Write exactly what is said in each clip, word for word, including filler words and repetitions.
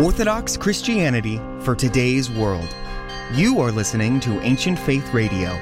Orthodox Christianity for today's world. You are listening to Ancient Faith Radio.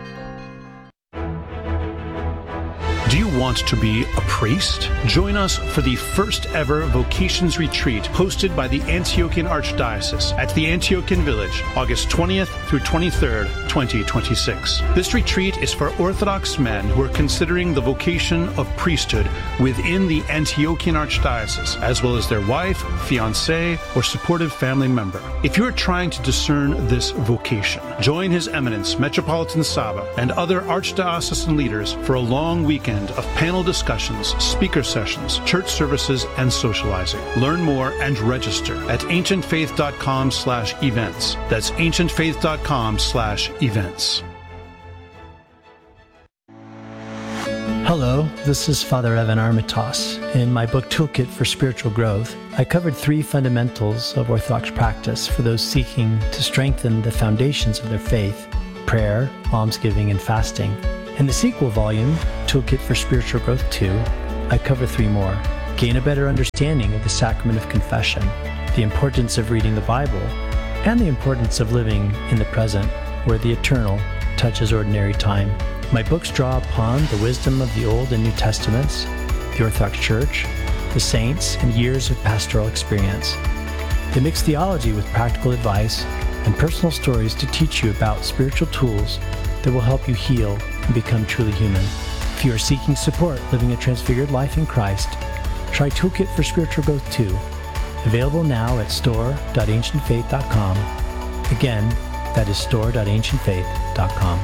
Do you want to be a priest? Join us for the first ever vocations retreat hosted by the Antiochian Archdiocese at the Antiochian Village, August twentieth through twenty-third, twenty twenty-six. This retreat is for Orthodox men who are considering the vocation of priesthood within the Antiochian Archdiocese, as well as their wife, fiancé, or supportive family member. If you are trying to discern this vocation, join His Eminence Metropolitan Saba and other archdiocesan leaders for a long weekend of panel discussions, speaker sessions, church services, and socializing. Learn more and register at ancientfaith.com slash events. That's ancientfaith.com slash events. Hello, this is Father Evan Armitage. In my book Toolkit for Spiritual Growth, I covered three fundamentals of Orthodox practice for those seeking to strengthen the foundations of their faith: prayer, almsgiving, and fasting. In the sequel volume, Toolkit for Spiritual Growth two, I cover three more. Gain a better understanding of the sacrament of confession, the importance of reading the Bible, and the importance of living in the present, where the eternal touches ordinary time. My books draw upon the wisdom of the Old and New Testaments, the Orthodox Church, the saints, and years of pastoral experience. They mix theology with practical advice and personal stories to teach you about spiritual tools that will help you heal and become truly human. If you are seeking support living a transfigured life in Christ, try Toolkit for Spiritual Growth two, available now at store dot ancient faith dot com. Again, that is store dot ancient faith dot com.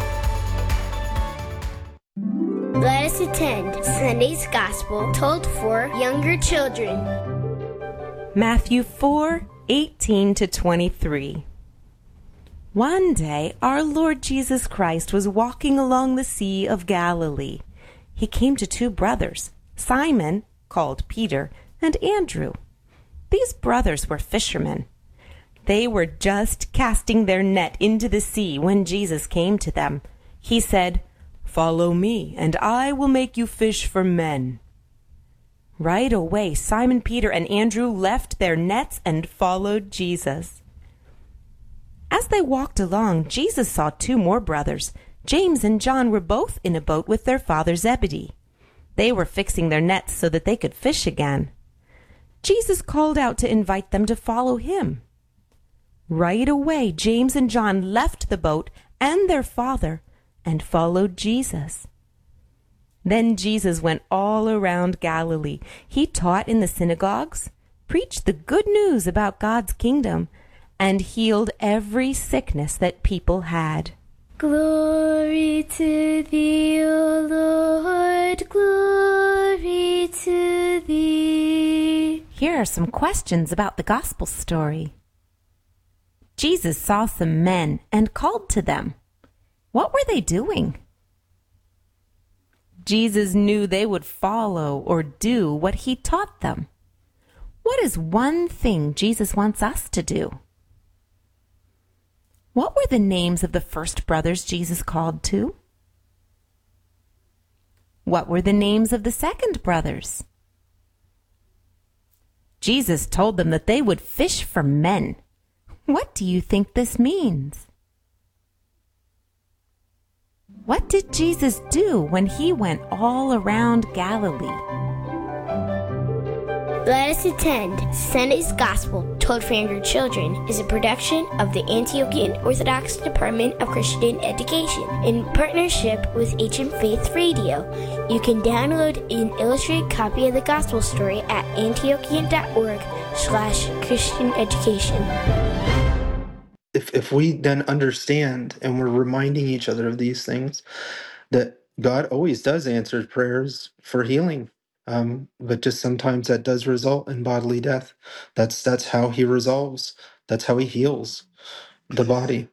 Let us attend Sunday's Gospel told for younger children. Matthew four, eighteen to twenty-three. One day, our Lord Jesus Christ was walking along the Sea of Galilee. He came to two brothers, Simon, called Peter, and Andrew. These brothers were fishermen. They were just casting their net into the sea when Jesus came to them. He said, "Follow me, and I will make you fish for men." Right away, Simon Peter and Andrew left their nets and followed Jesus. As they walked along, Jesus saw two more brothers. James and John were both in a boat with their father Zebedee. They were fixing their nets so that they could fish again. Jesus called out to invite them to follow him. Right away, James and John left the boat and their father and followed Jesus. Then Jesus went all around Galilee. He taught in the synagogues, preached the good news about God's kingdom, and healed every sickness that people had. Glory to thee, O Lord, glory to thee. Here are some questions about the gospel story. Jesus saw some men and called to them. What were they doing? Jesus knew they would follow or do what he taught them. What is one thing Jesus wants us to do? What were the names of the first brothers Jesus called to? What were the names of the second brothers? Jesus told them that they would fish for men. What do you think this means? What did Jesus do when he went all around Galilee? Let us attend Sunday's Gospel told for younger children is a production of the Antiochian Orthodox Department of Christian Education in partnership with Ancient Faith Radio. You can download an illustrated copy of the Gospel story at antiochian.org slash Christian education. If if we then understand and we're reminding each other of these things, that God always does answer prayers for healing. Um, but just sometimes that does result in bodily death. That's that's how he resolves. That's how he heals the body.